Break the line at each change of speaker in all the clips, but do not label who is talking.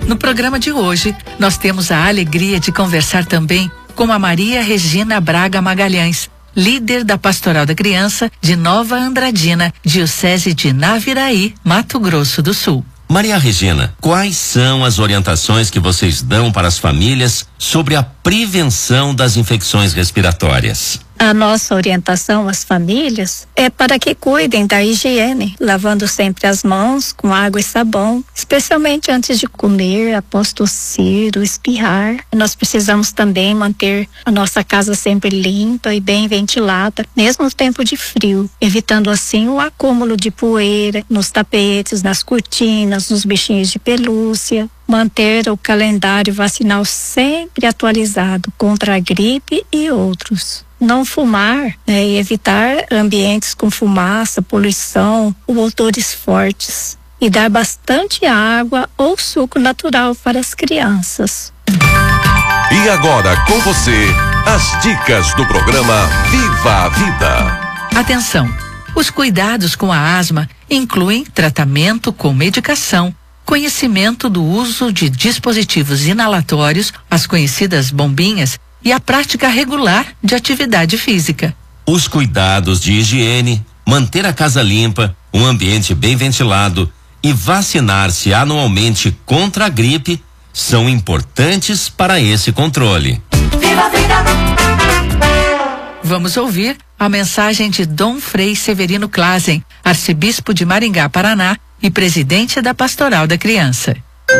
No programa de hoje, nós temos a alegria de conversar também com a Maria Regina Braga Magalhães, líder da Pastoral da Criança de Nova Andradina, Diocese de Naviraí, Mato Grosso do Sul.
Maria Regina, quais são as orientações que vocês dão para as famílias sobre a prevenção das infecções respiratórias?
A nossa orientação às famílias é para que cuidem da higiene, lavando sempre as mãos com água e sabão, especialmente antes de comer, após tossir ou espirrar. Nós precisamos também manter a nossa casa sempre limpa e bem ventilada, mesmo no tempo de frio, evitando assim o acúmulo de poeira nos tapetes, nas cortinas, nos bichinhos de pelúcia. Manter o calendário vacinal sempre atualizado contra a gripe e outros. Não fumar, e evitar ambientes com fumaça, poluição ou odores fortes. E dar bastante água ou suco natural para as crianças.
E agora com você, as dicas do programa Viva a Vida.
Atenção! Os cuidados com a asma incluem tratamento com medicação, conhecimento do uso de dispositivos inalatórios, as conhecidas bombinhas, e a prática regular de atividade física.
Os cuidados de higiene, manter a casa limpa, um ambiente bem ventilado e vacinar-se anualmente contra a gripe são importantes para esse controle.
Viva a vida! Vamos ouvir a mensagem de Dom Frei Severino Klazen, arcebispo de Maringá, Paraná, e presidente da Pastoral da Criança.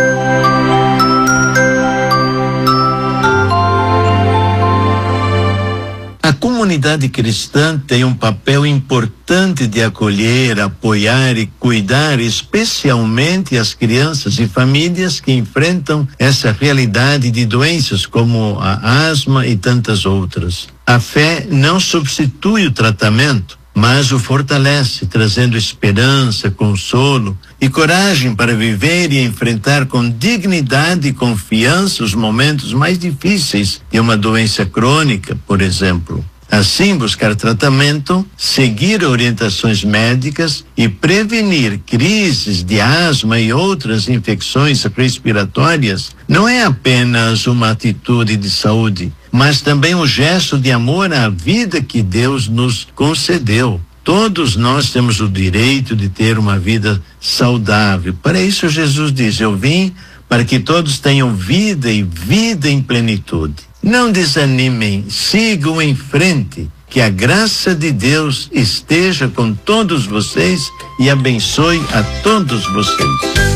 A comunidade cristã tem um papel importante de acolher, apoiar e cuidar, especialmente as crianças e famílias que enfrentam essa realidade de doenças como a asma e tantas outras. A fé não substitui o tratamento, mas o fortalece, trazendo esperança, consolo e coragem para viver e enfrentar com dignidade e confiança os momentos mais difíceis de uma doença crônica, por exemplo. Assim, buscar tratamento, seguir orientações médicas e prevenir crises de asma e outras infecções respiratórias não é apenas uma atitude de saúde, mas também um gesto de amor à vida que Deus nos concedeu. Todos nós temos o direito de ter uma vida saudável. Para isso Jesus diz: eu vim para que todos tenham vida e vida em plenitude. Não desanimem, sigam em frente, que a graça de Deus esteja com todos vocês e abençoe a todos vocês.